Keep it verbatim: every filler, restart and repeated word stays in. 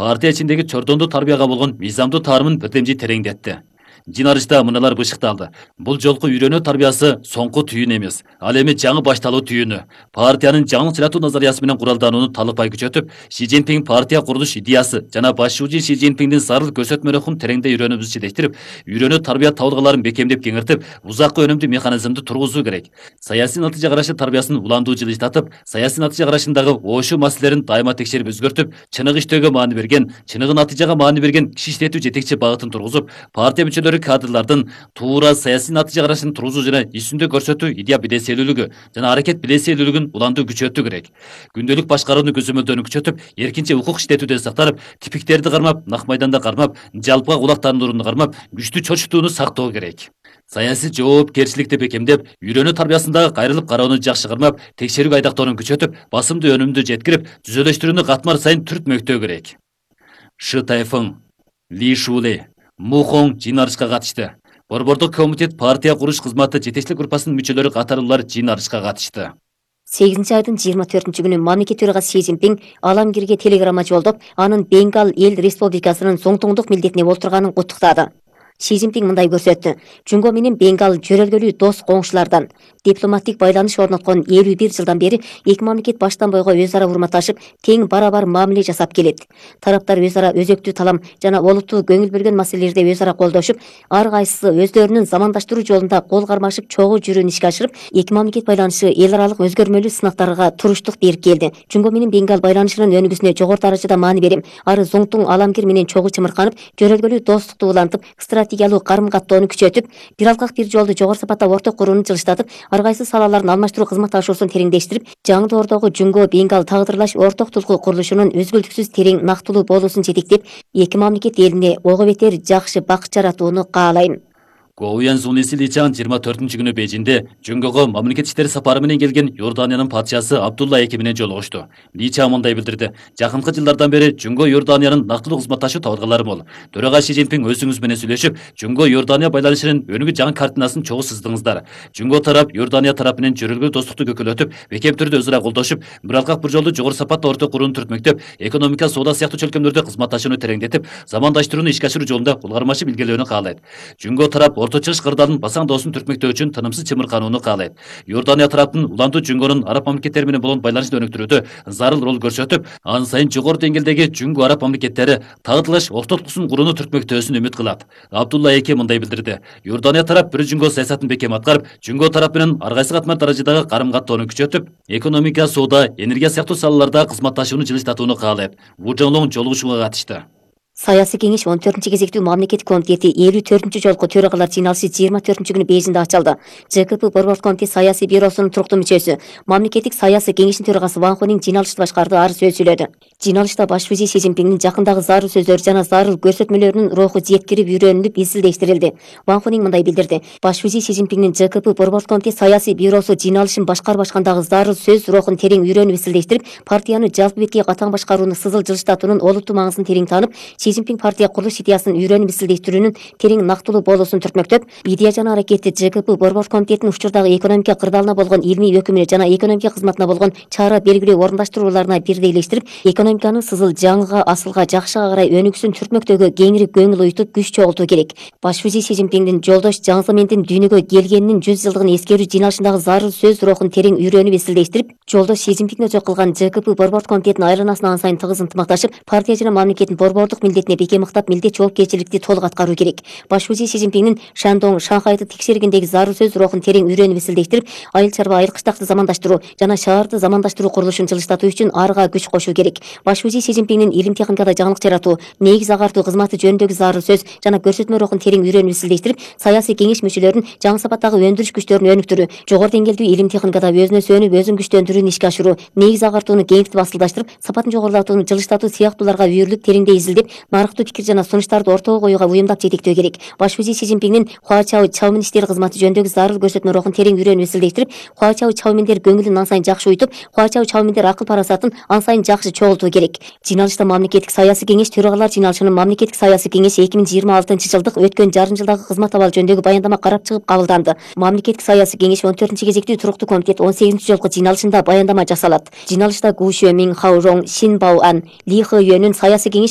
партия ичиндеги чордондуу тарбияга болгон мыйзамдуу таарымын бирдемжи тереңдетти. Жинарышта мыналар бышыкталды. Бул жолку үйрөнүү тарбиясы соңку түйүн эмес, ал эми жаңы башталуу түйүнү. Партиянын жаңылык жаратуу назариясы менен куралданууну талапай күчөтүп, Ши Цзиньпин партия курулуш идеясы жана башчы Ши Цзиньпиндин зарыл көрсөтмөлөрүн тереңде үйрөнүүбүз чидештирип, үйрөнүү тарбия табылгаларын бекемдеп кеңиртип, узакка өнүмдүү механизмди тургузуу керек. Саясий натыйжа карашы тарбиясын уландуу жылыштатып, саясий натыйжа карашындагы ошуу маселелерин дайыма текшерип өзгөртүп, чыныгы иштөөгө маани берген, чыныгы натыйжага маани берген киши иштетүү жетекчи багытын тургузуп, партия мүчөлөрү кадрлардын туура саясий натыйжа карашын тургузуу жана исүндө көрсөтүү идея билеселүүлүгү жана аракет билеселүүлүгүн уландуу күчөтүү керек. Күндөлүк башкарууну көзөмөлдөөнү күчөтүп, эркинче укук иштетүүдө сактанып, типиктерди кармап, нак майданда кармап, жалпыга кулактандырууну кармап, күчтүү чочутууну сактоо керек. Саясий жоопкерчиликти бекемдеп, үйрөнүү тарбиясындагы кайрылып кароону жакшы кармап, текшерүү айдактоонун күчөтүп, басымды өнүмдү жеткирип, түзөлөштүрүүнү катмар сайын түртмөктөө керек. Ши Тайфың, Ли Шуле, Му Хоң жыйналышка катышты. Борбордук комитет партия куруш кызматы жетекчилик группасынын мүчөлөрү катарлуулар жыйналышка катышты. сегизинчи айдын жыйырма төртүнчү күнү мамлекет төрагасы Ши Цзиньпин Аламгирге телеграмма жолдоп, анын Бенгал эл республикасынын соңтоңдук милдетине олтурганын куттуктады. Ши Цзиньпин мындай көрсөттү. Жунго менен Бенгал жөрөлгөлүү дос коңшулардан дипломаттик байланыш орноткон элүү бир жылдан бери эки мамлекет баштан бойго өз ара урматташып, тең барабар мамиле жасап келет. Тараптар өз ара өзөктүү талам жана олуттуу көңүл бөлгөн маселелерде өз ара колдошуп, ар кайсысы өздөрүнүн замандаштыруу жолунда кол кармашып чогуу жүрүүнү ишке ашырып, эки мамлекет байланышы эл аралык өзгөрмөлүү сынактарга туруштук берип келди. Жунго менен Бенгал байланышынын өнүгүүсүнө жогору даражада маани берем. Ары зоңтуң Аламгир менен чогуу чымырканып, жөрөлгөлүү достукту улантып, стратегиялык карым каттоону күчөтүп, бир алкак бир жолду жогору сапатта орток курууну жылыштатып, ар кайсы салаларын алмаштыруу кызматташуусун тереңдештирип, жаңы доордогу Жунго Бенгал тагдырлаш орток тулкуу курулушунун үзгүлтүксүз терең нактылуу болуусун жетектеп, эки мамлекет элине ого бетер жакшы бакыт жаратууну каалайм. Гоуян Зуниси Личан жыйырма төртүнчү күнү Бейжинде Жөнгөгө мамлекет иштери сапары менен келген Иорданиянын падышасы Абдулла эки менен жолугушту. Личан мындай билдирди. Жакынкы жылдардан бери Жөнгө Иорданиянын нактылуу кызматташуу табылгалары мол. Төрага Ши Цзиньпин өзүңүз менен сүйлөшүп, Жөнгө Иордания байланышынын өнүгүү жаңы картинасын чогуу сыздыңыздар. Жөнгө тарап Иордания тарапы менен жөрөлгө достукту көкөлөтүп, бекем түрдө өзара колдошуп, бир алкак бир жолду жогору сапатта орток курууну түртмөктөп, экономика, соода сыяктуу чөлкөмдөрдө кызматташууну тереңдетип, замандаштырууну ишке ашыруу жолунда улгармашып илгерилөөнү каалайт. Жөнгө тарап Орто Чыгыш кырдаалын басаңдоосун түртмөктөө үчүн тынымсыз чымырканууну каалайт. Иордания тараптын уландуу Жөнгөнүн араб мамлекеттери менен болгон байланышты өнүктүрүүдө зарыл роль көрсөтүп, ан сайын жогору деңгээлдеги Жөнгө араб мамлекеттери тагдырлаш ортоклуксун курууну түртмөктөөсүн үмүт кылат. Абдулла эки мындай билдирди. Иордания тарап бир Жөнгө саясатын бекем аткарып, Жөнгө тарап менен ар кайсы катмар даражадагы карым каттоону күчөтүп, экономика, соода, энергия сыяктуу салаларда кызматташууну жылыштатууну каалайт. Ву Жоңлоң жолугушууга катышты. Саясий кеңеш он төртүнчү кезектүү мамлекеттик комитети элүү төртүнчү жолку төрагалар жыйналышы жыйырма төртүнчү күнү Бейжиңде ачылды. ЖКП борбордук комитет саясий бюросунун туруктуу мүчөсү, мамлекеттик саясий кеңештин төрагасы Ван Хунин жыйналышты башкарды, ары сөз сүйлөдү. Жыйналышта башчы Ши Цзиньпиндин жакындагы зарыл сөздөр жана зарыл көрсөтмөлөрүнүн руху жеткирип үйрөнүлүп, изилдештирилди. Ван Хунин мындай билдирди. Башчы Ши Цзиньпиндин ЖКП борбордук комитет саясий бюросу жыйналышын башкарбашкандагы зарыл сөз рухун терең үйрөнүп, изилдештирип, партияны жалпы бетке катаң башкарууну сызыл жылыштатуунун олуттуу маңызын терең таанып, Ши Цзиньпин партия курулуш идеясын үйрөнүп изилдештирүүнүн терең нактылуу болуусун түртмөктөп, идея жана аракетти ЖКП борбордук комитетинин учурдагы экономика кырдаалына болгон илмий өкүмүнө жана экономика кызматына болгон чара белгилөө орундаштырууларына бирдейлештирип, экономиканын сызыл жаңыга, асылга, жакшыга карай өнүгүүсүн түртмөктөөгө кеңири көңүл уютуп, күч чогултуу керек. Башчы Ши Цзиньпиндин жолдош жаңы саммиттин дүйнөгө келгенинин жүз жылдыгын эскерүү жыйналышындагы зарыл сөз рухун терең үйрөнүп изилдештирип, жолдош Ши Цзиньпин өчө кылган ЖКП борбордук комитетинин айланасына ан сайын тыгыз ынтымакташып, партия жана мамлекеттин борбордук милдетине бекем ыктап, милдет жоопкерчиликти толук аткаруу керек. Башчы Ши Цзиньпиндин Шандong, Шанхайды текшергендеги зарыл сөз рухун терең үйрөнүп изилдештирип, айыл чарба, айыл кыштакты замандаштыруу жана шаарды замандаштыруу курулушун жылыштатуу үчүн арга күч кошуу керек. Башчы Ши Цзиньпиндин илим техникада жаңылык жаратуу, негиз агартуу кызматы жөнүндөгү зарыл сөз жана көрсөтмө рухун терең үйрөнүп изилдештирип, саясий кеңеш мүчөлөрүн жаңы сапаттагы өндүрүш күчтөрүн өнүктүрүү, жогору деңгээлдүү илим техникада өзүнө сөнүп, өзүн күчтөндүрүүнү ишке ашыруу, негиз агартууну кеңийтип асылдаштырып, сапатын жогорулатууну жылыштатуу сыяктууларга үйрүлүп, тереңдей изилдеп, нарыктуу пикир жана сунуштарды ортого коюуга уюмдап жетектөө керек. Башчы Ши Цзиньпиндин Хуачао Чаомин иштери кызматы жөнүндөгү зарыл көрсөтмө рухун терең үйрөнүп изилдештирип, Хуачао Чаоминдер көңүлүн ан сайын жакшы уютуп, Хуачао Чаоминдер акыл парасатын ан сайын жакшы чогултуу керек. Жыйналышта мамлекеттик саясий кеңеш төрагалар жыйналышынын мамлекеттик саясий кеңеши эки миң жыйырма алтынчы жылдык өткөн жарым жылдагы кызмат абалы жөнүндөгү баяндама карап чыгып кабылданды. Мамлекеттик саясий кеңеш он төртүнчү кезектүү туруктуу комитет он сегизинчи жолку жыйналышында баяндама жасалат. Жыйналышта Гу Шуэмин, Хао Рong, Шин Бао Ан, Ли Хэ Юэнүн саясий кеңеш